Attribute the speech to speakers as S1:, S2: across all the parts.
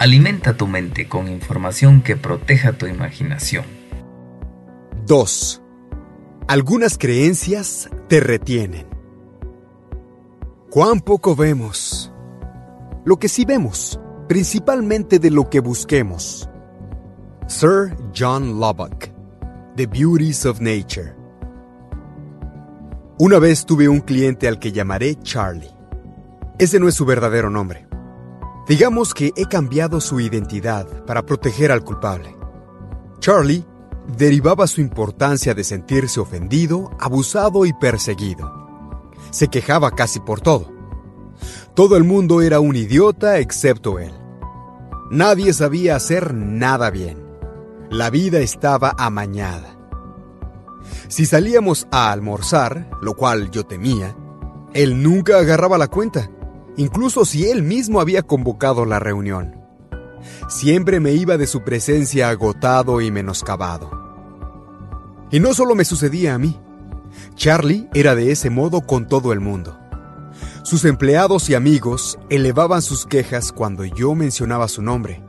S1: Alimenta tu mente con información que proteja tu imaginación.
S2: 2. Algunas creencias te retienen. ¿Cuán poco vemos? Lo que sí vemos, principalmente de lo que busquemos. Sir John Lubbock, The Beauties of Nature. Una vez tuve un cliente al que llamaré Charlie. Ese no es su verdadero nombre. Digamos que he cambiado su identidad para proteger al culpable. Charlie derivaba su importancia de sentirse ofendido, abusado y perseguido. Se quejaba casi por todo. Todo el mundo era un idiota excepto él. Nadie sabía hacer nada bien. La vida estaba amañada. Si salíamos a almorzar, lo cual yo temía, él nunca agarraba la cuenta, incluso si él mismo había convocado la reunión. Siempre me iba de su presencia agotado y menoscabado. Y no solo me sucedía a mí. Charlie era de ese modo con todo el mundo. Sus empleados y amigos elevaban sus quejas cuando yo mencionaba su nombre.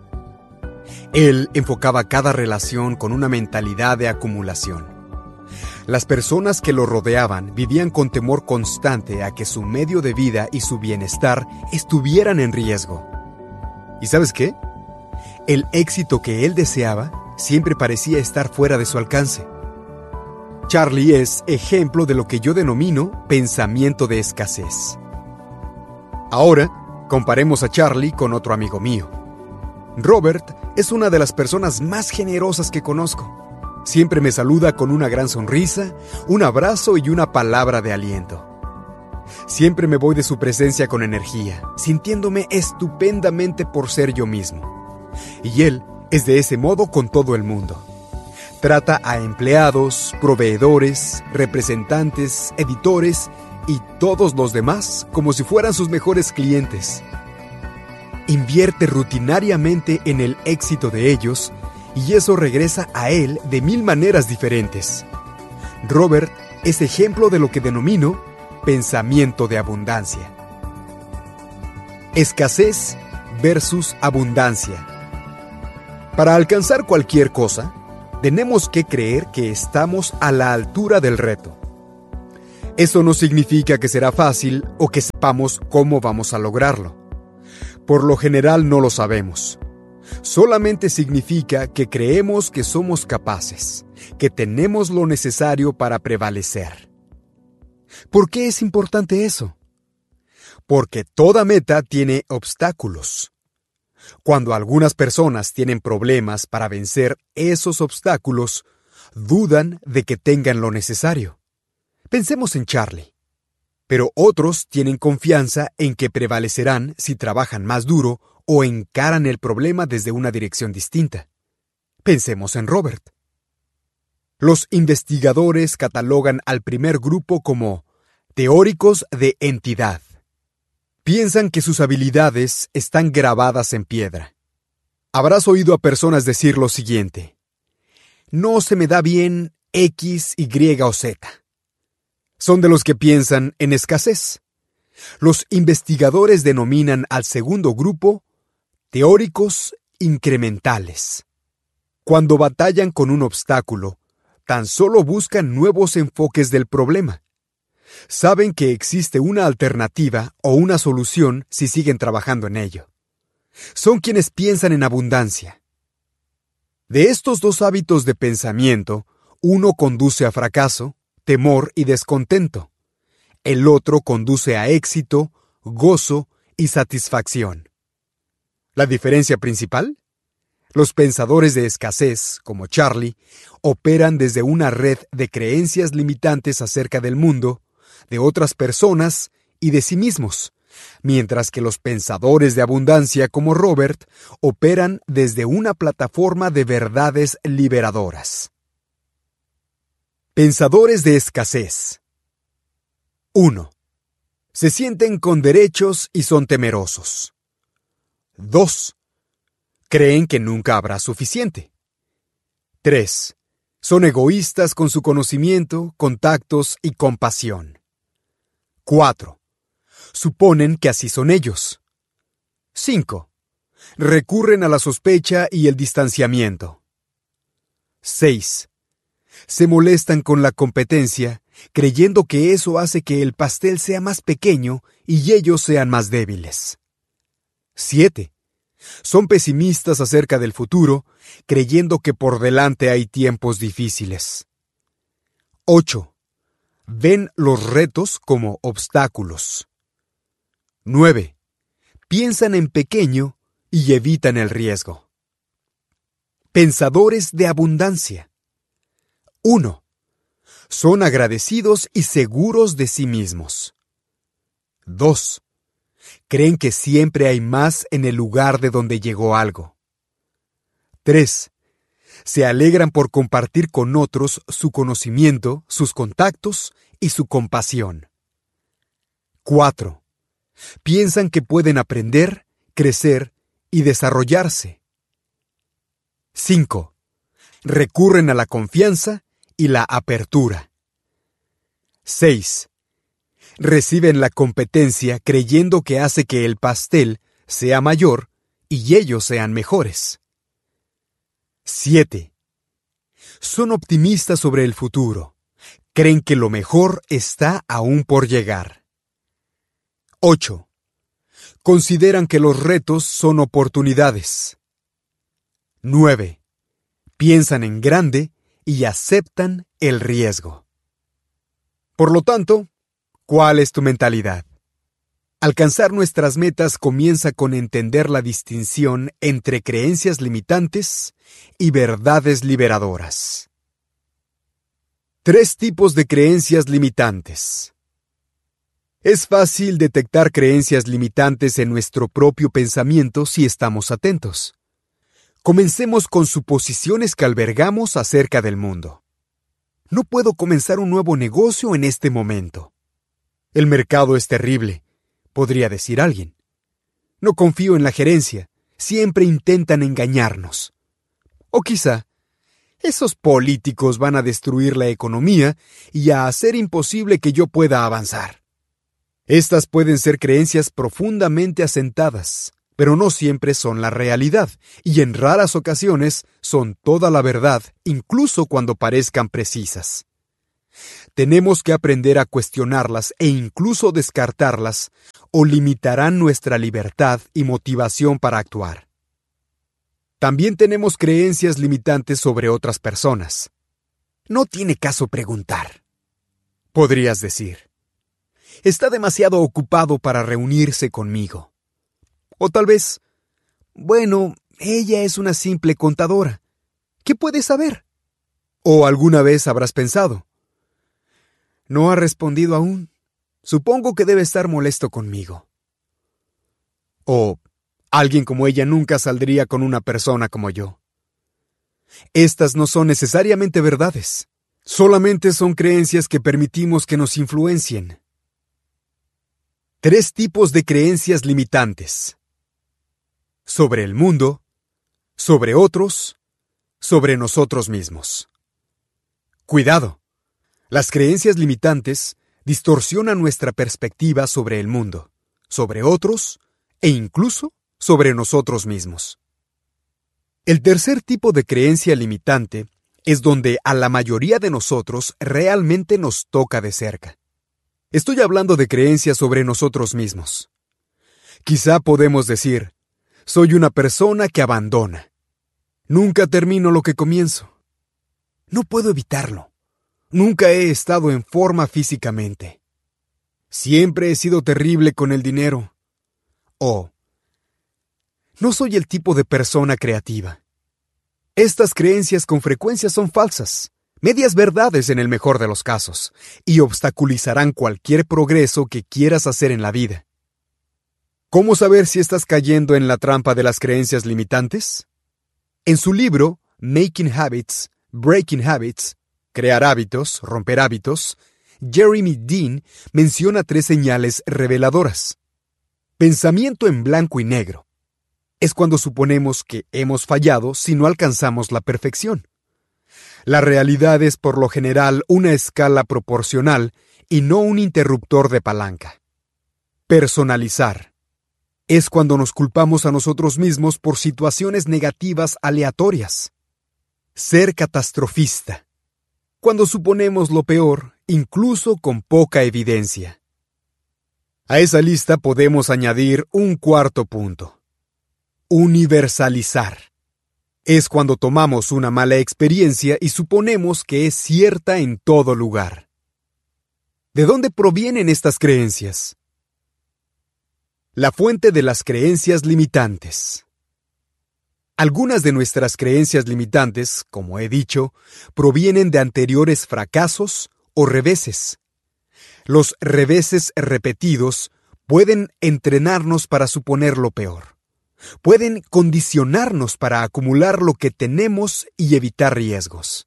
S2: Él enfocaba cada relación con una mentalidad de acumulación. Las personas que lo rodeaban vivían con temor constante a que su medio de vida y su bienestar estuvieran en riesgo. ¿Y sabes qué? El éxito que él deseaba siempre parecía estar fuera de su alcance. Charlie es ejemplo de lo que yo denomino pensamiento de escasez. Ahora, comparemos a Charlie con otro amigo mío. Robert es una de las personas más generosas que conozco. Siempre me saluda con una gran sonrisa, un abrazo y una palabra de aliento. Siempre me voy de su presencia con energía, sintiéndome estupendamente por ser yo mismo. Y él es de ese modo con todo el mundo. Trata a empleados, proveedores, representantes, editores y todos los demás como si fueran sus mejores clientes. Invierte rutinariamente en el éxito de ellos y eso regresa a él de 1000 maneras diferentes. Robert es ejemplo de lo que denomino pensamiento de abundancia. Escasez versus abundancia. Para alcanzar cualquier cosa, tenemos que creer que estamos a la altura del reto. Eso no significa que será fácil o que sepamos cómo vamos a lograrlo. Por lo general no lo sabemos. Solamente significa que creemos que somos capaces, que tenemos lo necesario para prevalecer. ¿Por qué es importante eso? Porque toda meta tiene obstáculos. Cuando algunas personas tienen problemas para vencer esos obstáculos, dudan de que tengan lo necesario. Pensemos en Charlie. Pero otros tienen confianza en que prevalecerán si trabajan más duro o encaran el problema desde una dirección distinta. Pensemos en Robert. Los investigadores catalogan al primer grupo como teóricos de entidad. Piensan que sus habilidades están grabadas en piedra. Habrás oído a personas decir lo siguiente: no se me da bien X, Y o Z. Son de los que piensan en escasez. Los investigadores denominan al segundo grupo teóricos incrementales. Cuando batallan con un obstáculo, tan solo buscan nuevos enfoques del problema. Saben que existe una alternativa o una solución si siguen trabajando en ello. Son quienes piensan en abundancia. De estos dos hábitos de pensamiento, uno conduce a fracaso, temor y descontento. El otro conduce a éxito, gozo y satisfacción. ¿La diferencia principal? Los pensadores de escasez, como Charlie, operan desde una red de creencias limitantes acerca del mundo, de otras personas y de sí mismos, mientras que los pensadores de abundancia, como Robert, operan desde una plataforma de verdades liberadoras. Pensadores de escasez. 1. Se sienten con derechos y son temerosos. 2. Creen que nunca habrá suficiente. 3. Son egoístas con su conocimiento, contactos y compasión. 4. Suponen que así son ellos. 5. Recurren a la sospecha y el distanciamiento. 6. Se molestan con la competencia, creyendo que eso hace que el pastel sea más pequeño y ellos sean más débiles. 7. Son pesimistas acerca del futuro, creyendo que por delante hay tiempos difíciles. 8. Ven los retos como obstáculos. 9. Piensan en pequeño y evitan el riesgo. Pensadores de abundancia. 1. Son agradecidos y seguros de sí mismos. 2. Creen que siempre hay más en el lugar de donde llegó algo. 3. Se alegran por compartir con otros su conocimiento, sus contactos y su compasión. 4. Piensan que pueden aprender, crecer y desarrollarse. 5. Recurren a la confianza y la apertura. 6. Reciben la competencia creyendo que hace que el pastel sea mayor y ellos sean mejores. 7. Son optimistas sobre el futuro. Creen que lo mejor está aún por llegar. 8. Consideran que los retos son oportunidades. 9. Piensan en grande y aceptan el riesgo. Por lo tanto, ¿cuál es tu mentalidad? Alcanzar nuestras metas comienza con entender la distinción entre creencias limitantes y verdades liberadoras. 3 tipos de creencias limitantes. Es fácil detectar creencias limitantes en nuestro propio pensamiento si estamos atentos. Comencemos con suposiciones que albergamos acerca del mundo. No puedo comenzar un nuevo negocio en este momento. El mercado es terrible, podría decir alguien. No confío en la gerencia, siempre intentan engañarnos. O quizá, esos políticos van a destruir la economía y a hacer imposible que yo pueda avanzar. Estas pueden ser creencias profundamente asentadas, pero no siempre son la realidad, y en raras ocasiones son toda la verdad, incluso cuando parezcan precisas. Tenemos que aprender a cuestionarlas e incluso descartarlas, o limitarán nuestra libertad y motivación para actuar. También tenemos creencias limitantes sobre otras personas. No tiene caso preguntar. Podrías decir, está demasiado ocupado para reunirse conmigo. O tal vez, bueno, ella es una simple contadora. ¿Qué puedes saber? O alguna vez habrás pensado, no ha respondido aún. Supongo que debe estar molesto conmigo. O alguien como ella nunca saldría con una persona como yo. Estas no son necesariamente verdades. Solamente son creencias que permitimos que nos influencien. 3 tipos de creencias limitantes. Sobre el mundo, sobre otros, sobre nosotros mismos. Cuidado. Las creencias limitantes distorsionan nuestra perspectiva sobre el mundo, sobre otros e incluso sobre nosotros mismos. El tercer tipo de creencia limitante es donde a la mayoría de nosotros realmente nos toca de cerca. Estoy hablando de creencias sobre nosotros mismos. Quizá podemos decir, soy una persona que abandona. Nunca termino lo que comienzo. No puedo evitarlo. Nunca he estado en forma físicamente. Siempre he sido terrible con el dinero. O, no soy el tipo de persona creativa. Estas creencias con frecuencia son falsas, medias verdades en el mejor de los casos, y obstaculizarán cualquier progreso que quieras hacer en la vida. ¿Cómo saber si estás cayendo en la trampa de las creencias limitantes? En su libro, Making Habits, Breaking Habits, Crear hábitos, romper hábitos, Jeremy Dean menciona 3 señales reveladoras. Pensamiento en blanco y negro. Es cuando suponemos que hemos fallado si no alcanzamos la perfección. La realidad es por lo general una escala proporcional y no un interruptor de palanca. Personalizar. Es cuando nos culpamos a nosotros mismos por situaciones negativas aleatorias. Ser catastrofista. Cuando suponemos lo peor, incluso con poca evidencia. A esa lista podemos añadir un cuarto punto. Universalizar. Es cuando tomamos una mala experiencia y suponemos que es cierta en todo lugar. ¿De dónde provienen estas creencias? La fuente de las creencias limitantes. Algunas de nuestras creencias limitantes, como he dicho, provienen de anteriores fracasos o reveses. Los reveses repetidos pueden entrenarnos para suponer lo peor. Pueden condicionarnos para acumular lo que tenemos y evitar riesgos.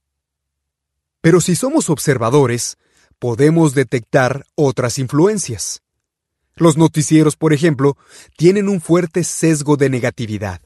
S2: Pero si somos observadores, podemos detectar otras influencias. Los noticieros, por ejemplo, tienen un fuerte sesgo de negatividad.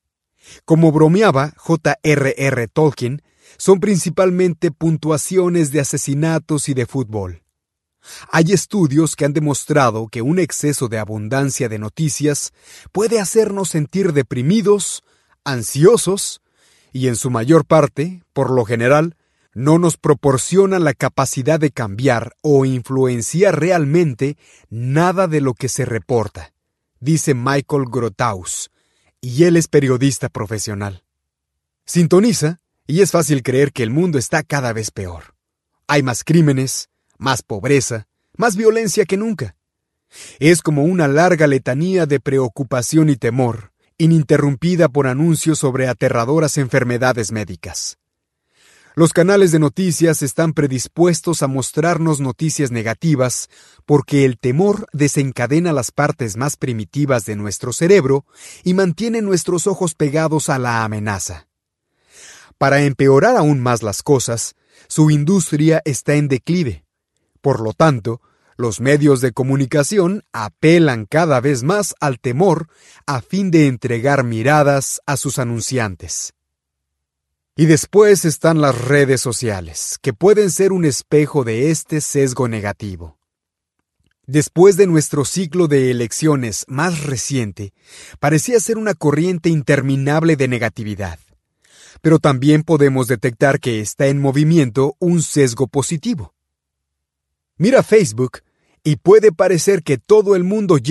S2: Como bromeaba J.R.R. Tolkien, son principalmente puntuaciones de asesinatos y de fútbol. Hay estudios que han demostrado que un exceso de abundancia de noticias puede hacernos sentir deprimidos, ansiosos y, en su mayor parte, por lo general, no nos proporcionan la capacidad de cambiar o influenciar realmente nada de lo que se reporta, dice Michael Grotaus, y él es periodista profesional. Sintoniza y es fácil creer que el mundo está cada vez peor. Hay más crímenes, más pobreza, más violencia que nunca. Es como una larga letanía de preocupación y temor, ininterrumpida por anuncios sobre aterradoras enfermedades médicas. Los canales de noticias están predispuestos a mostrarnos noticias negativas porque el temor desencadena las partes más primitivas de nuestro cerebro y mantiene nuestros ojos pegados a la amenaza. Para empeorar aún más las cosas, su industria está en declive. Por lo tanto, los medios de comunicación apelan cada vez más al temor a fin de entregar miradas a sus anunciantes. Y después están las redes sociales, que pueden ser un espejo de este sesgo negativo. Después de nuestro ciclo de elecciones más reciente, parecía ser una corriente interminable de negatividad. Pero también podemos detectar que está en movimiento un sesgo positivo. Mira Facebook y puede parecer que todo el mundo